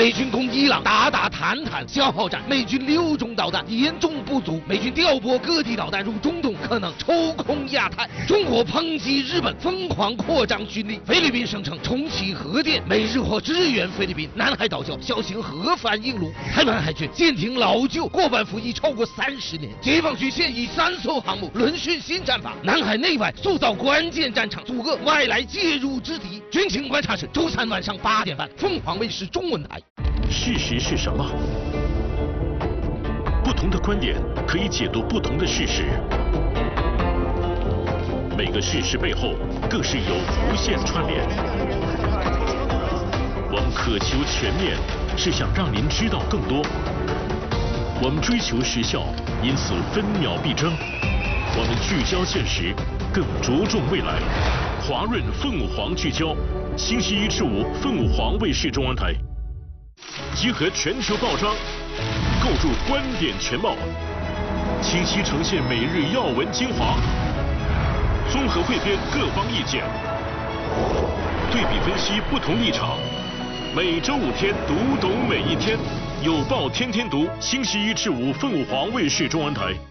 美军攻伊朗打坦坦消耗战，美军6种导弹严重不足，美军调拨各地导弹入中东，可能抽空亚太。中国抨击日本疯狂扩张军力，菲律宾声称重启核电，美日或支援菲律宾。南海岛礁小型核反应炉，台湾海军舰艇老旧，过半服役超过30年。解放军现役3艘航母轮训新战法，南海内外塑造关键战场，阻遏外来介入之敌。军情观察室周3晚上8点半，凤凰卫视中文台。 事实是什么？不同的观点可以解读不同的事实，每个事实背后更是有无限串联。我们渴求全面，是想让您知道更多。我们追求时效，因此分秒必争。我们聚焦现实，更着重未来。华润凤凰聚焦，星期1至5，凤凰卫视中文台。集合全球报章，构筑观点全貌，清晰呈现每日要闻精华，综合汇编各方意见，对比分析不同立场。每周5天，读懂每一天。有报天天读，星期1至5，凤凰卫视中文台。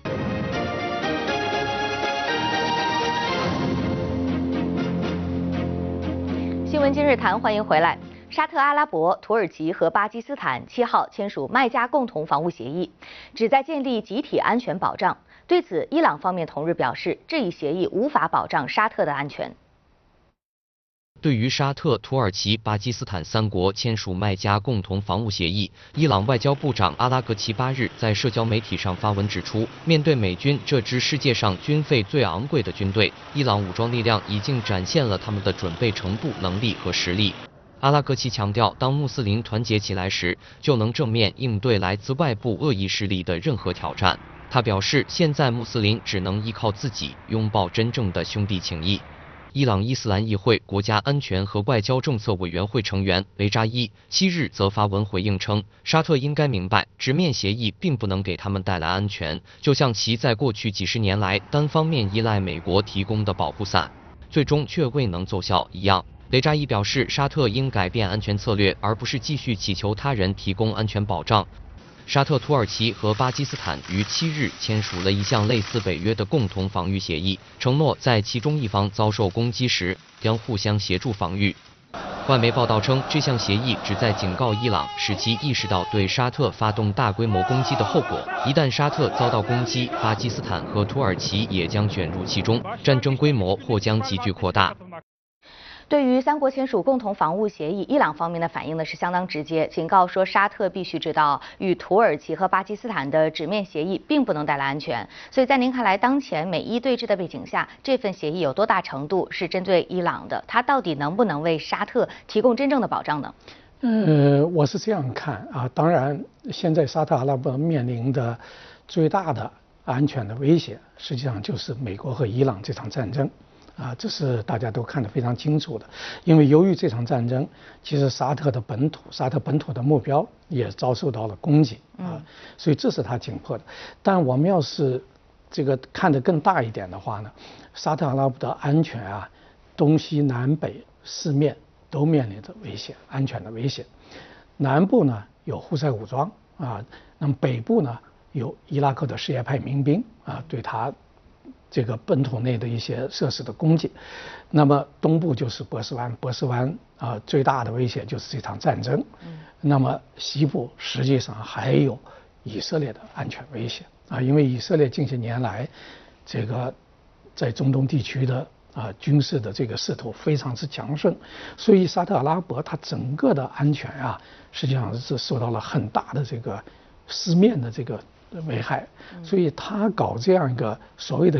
新闻今日谈，欢迎回来。沙特阿拉伯、土耳其和巴基斯坦7号签署麦加共同防务协议，旨在建立集体安全保障。对此，伊朗方面同日表示，这一协议无法保障沙特的安全。 对于沙特、土耳其、巴基斯坦3国签署麦加共同防务协议，伊朗外交部长阿拉格齐8日在社交媒体上发文指出，面对美军这支世界上军费最昂贵的军队，伊朗武装力量已经展现了他们的准备程度、能力和实力。阿拉格齐强调，当穆斯林团结起来时，就能正面应对来自外部恶意势力的任何挑战。他表示，现在穆斯林只能依靠自己，拥抱真正的兄弟情谊。伊朗伊斯兰议会国家安全和外交政策委员会成员雷扎伊7日则发文回应称，沙特应该明白，直面协议并不能给他们带来安全，就像其在过去几十年来单方面依赖美国提供的保护伞，最终却未能奏效一样。雷扎伊表示，沙特应改变安全策略，而不是继续祈求他人提供安全保障。沙特、土耳其和巴基斯坦于7日签署了一项类似北约的共同防御协议，承诺在其中一方遭受攻击时将互相协助防御。外媒报道称，这项协议旨在警告伊朗，使其意识到对沙特发动大规模攻击的后果。一旦沙特遭到攻击，巴基斯坦和土耳其也将卷入其中，战争规模或将急剧扩大。 对于3国签署共同防务协议，伊朗方面的反应呢是相当直接，警告说沙特必须知道，与土耳其和巴基斯坦的纸面协议并不能带来安全。所以在您看来，当前美伊对峙的背景下，这份协议有多大程度是针对伊朗的？它到底能不能为沙特提供真正的保障呢？ 我是这样看啊，当然，现在沙特阿拉伯面临的最大的安全的威胁，实际上就是美国和伊朗这场战争。这是大家都看得非常清楚的，因为由于这场战争，其实沙特本土的目标也遭受到了攻击所以这是他紧迫的。但我们要是这个看得更大一点的话呢，沙特阿拉伯的安全东西南北4面都面临着威胁，安全的威胁。南部呢有胡塞武装那么北部呢有伊拉克的什叶派民兵对他这个本土内的一些设施的攻击，那么东部就是波斯湾最大的威胁就是这场战争。那么西部实际上还有以色列的安全威胁因为以色列近些年来这个在中东地区的军事的这个势头非常之强盛，所以沙特阿拉伯它整个的安全实际上是受到了很大的这个4面的这个危害，所以他搞这样一个所谓的